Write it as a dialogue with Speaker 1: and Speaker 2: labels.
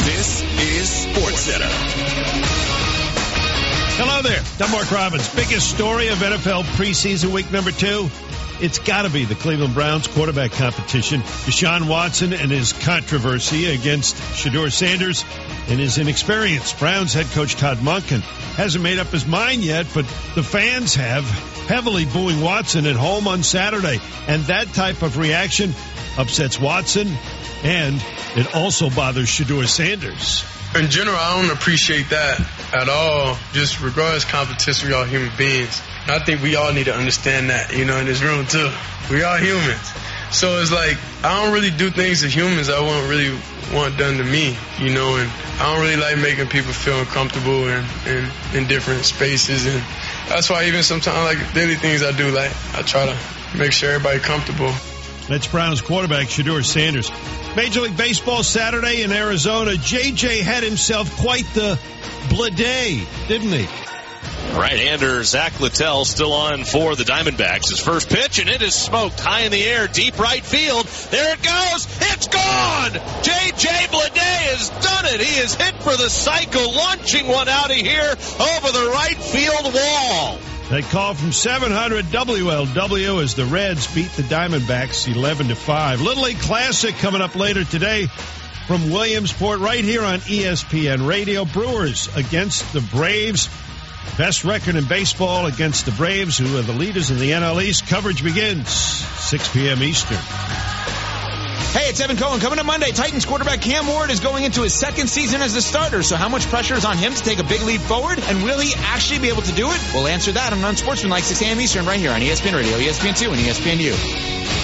Speaker 1: This is SportsCenter.
Speaker 2: Hello there. I'm Mark Robbins. Biggest story of NFL preseason week number 2. It's got to be the Cleveland Browns quarterback competition. Deshaun Watson and his controversy against Shedeur Sanders and his inexperience. Browns head coach Todd Monken hasn't made up his mind yet, but the fans have, heavily booing Watson at home on Saturday. And that type of reaction upsets Watson, and it also bothers Shedeur Sanders.
Speaker 3: In general, I don't appreciate that at all. Just regardless of competition, we all human beings. And I think we all need to understand that, in this room too. We are humans. So it's like, I don't really do things to humans I wouldn't really want done to me, and I don't really like making people feel uncomfortable in different spaces. And that's why even sometimes, like daily things I do, like I try to make sure everybody comfortable.
Speaker 2: That's Browns quarterback Shedeur Sanders. Major League Baseball Saturday in Arizona. JJ had himself quite the day, didn't he?
Speaker 4: Right-hander Zach Littell still on for the Diamondbacks. His first pitch, and it is smoked high in the air, deep right field. There it goes. It's gone. J.J. Bleday has done it. He is hit for the cycle, launching one out of here over the right field wall.
Speaker 2: That call from 700 WLW as the Reds beat the Diamondbacks 11-5. Little League Classic coming up later today from Williamsport right here on ESPN Radio. Brewers against the Braves. Best record in baseball against the Braves, who are the leaders in the NL East. Coverage begins 6 p.m. Eastern.
Speaker 5: Hey, it's Evan Cohen. Coming up Monday, Titans quarterback Cam Ward is going into his second season as the starter. So how much pressure is on him to take a big leap forward? And will he actually be able to do it? We'll answer that on Unsportsmanlike 6 a.m. Eastern right here on ESPN Radio, ESPN2, and ESPNU.